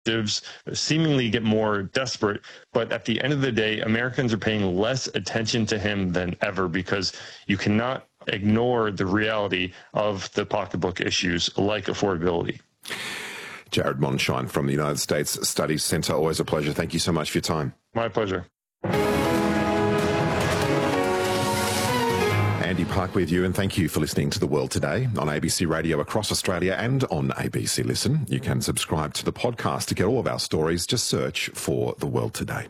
seemingly get more desperate. But at the end of the day, Americans are paying less attention to him than ever because you cannot ignore the reality of the pocketbook issues like affordability. Jared Monshine from the United States Studies Centre. Always a pleasure. Thank you so much for your time. My pleasure. Andy Park with you, and thank you for listening to The World Today on ABC Radio across Australia and on ABC Listen. You can subscribe to the podcast to get all of our stories. Just search for The World Today.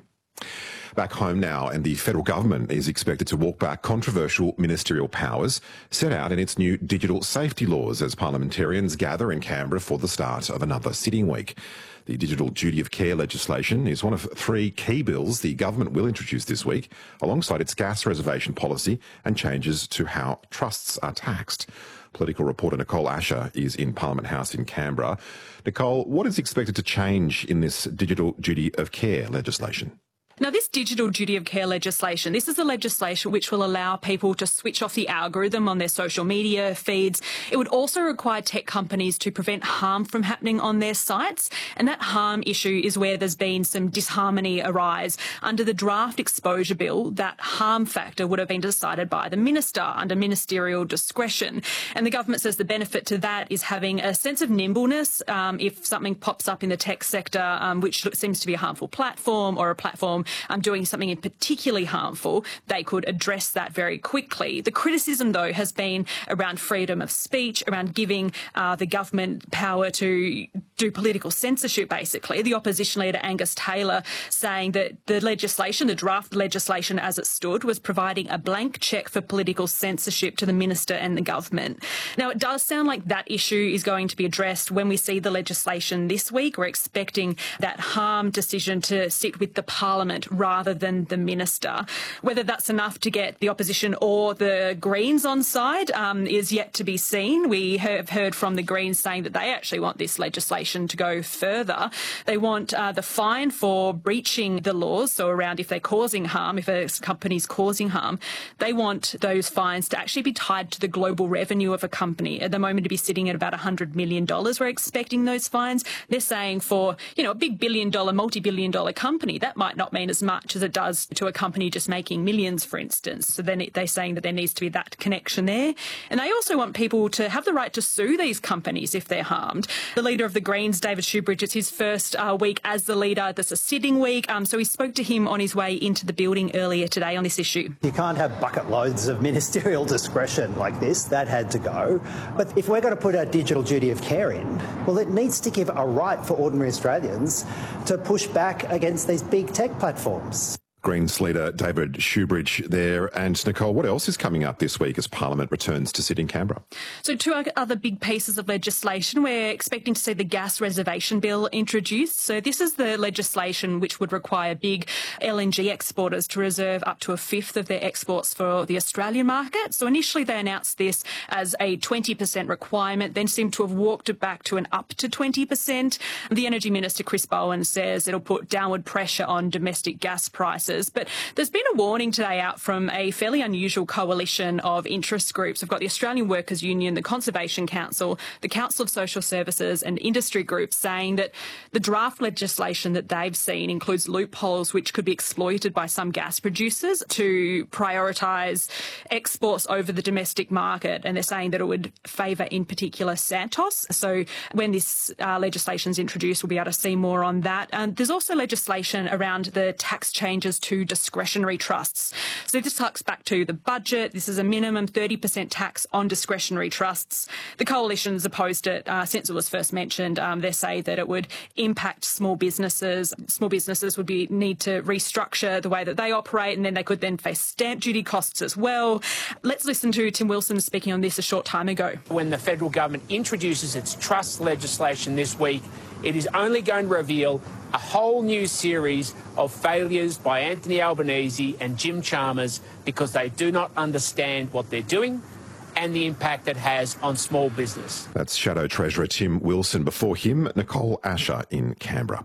Back home now, and the federal government is expected to walk back controversial ministerial powers set out in its new digital safety laws as parliamentarians gather in Canberra for the start of another sitting week. The Digital Duty of Care legislation is one of three key bills the government will introduce this week, alongside its gas reservation policy and changes to how trusts are taxed. Political reporter Nicole Asher is in Parliament House in Canberra. Nicole, what is expected to change in this Digital Duty of Care legislation? Now, this digital duty of care legislation, this is a legislation which will allow people to switch off the algorithm on their social media feeds. It would also require tech companies to prevent harm from happening on their sites. And that harm issue is where there's been some disharmony arise. Under the draft exposure bill, that harm factor would have been decided by the minister under ministerial discretion. And the government says the benefit to that is having a sense of nimbleness if something pops up in the tech sector, which seems to be a harmful platform or a platform doing something in particularly harmful, they could address that very quickly. The criticism, though, has been around freedom of speech, around giving the government power to do political censorship, basically. The opposition leader, Angus Taylor, saying that the legislation, the draft legislation as it stood, was providing a blank cheque for political censorship to the minister and the government. Now, it does sound like that issue is going to be addressed when we see the legislation this week. We're expecting that harm decision to sit with the Parliament rather than the minister. Whether that's enough to get the opposition or the Greens on side is yet to be seen. We have heard from the Greens saying that they actually want this legislation to go further. They want the fine for breaching the laws, so around if they're causing harm, if a company's causing harm, they want those fines to actually be tied to the global revenue of a company. At the moment, to be sitting at about $100 million. We're expecting those fines. They're saying for, a big billion-dollar, multi-billion-dollar company, that might not mean as much as it does to a company just making millions, for instance. So then they're saying that there needs to be that connection there. And they also want people to have the right to sue these companies if they're harmed. The leader of the Greens, David Shoebridge, it's his first week as the leader. This is a sitting week. So we spoke to him on his way into the building earlier today on this issue. You can't have bucket loads of ministerial discretion like this. That had to go. But if we're going to put a digital duty of care in, well, it needs to give a right for ordinary Australians to push back against these big tech platforms. Greens leader David Shoebridge there. And Nicole, what else is coming up this week as Parliament returns to sit in Canberra? So two other big pieces of legislation. We're expecting to see the gas reservation bill introduced. So this is the legislation which would require big LNG exporters to reserve up to a fifth of their exports for the Australian market. So initially they announced this as a 20% requirement, then seemed to have walked it back to an up to 20%. The Energy Minister, Chris Bowen, says it'll put downward pressure on domestic gas prices. But there's been a warning today out from a fairly unusual coalition of interest groups. We've got the Australian Workers' Union, the Conservation Council, the Council of Social Services and industry groups saying that the draft legislation that they've seen includes loopholes which could be exploited by some gas producers to prioritise exports over the domestic market. And they're saying that it would favour, in particular, Santos. So when this legislation is introduced, we'll be able to see more on that. There's also legislation around the tax changes to discretionary trusts. So this harks back to the budget. This is a minimum 30% tax on discretionary trusts. The coalition's opposed it since it was first mentioned. They say that it would impact small businesses. Small businesses would need to restructure the way that they operate, and then they could then face stamp duty costs as well. Let's listen to Tim Wilson speaking on this a short time ago. When the federal government introduces its trust legislation this week, it is only going to reveal a whole new series of failures by Anthony Albanese and Jim Chalmers because they do not understand what they're doing and the impact it has on small business. That's Shadow Treasurer Tim Wilson. Before him, Nicole Asher in Canberra.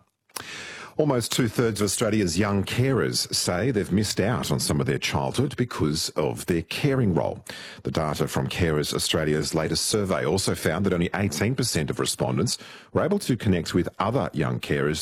Almost two-thirds of Australia's young carers say they've missed out on some of their childhood because of their caring role. The data from Carers Australia's latest survey also found that only 18% of respondents were able to connect with other young carers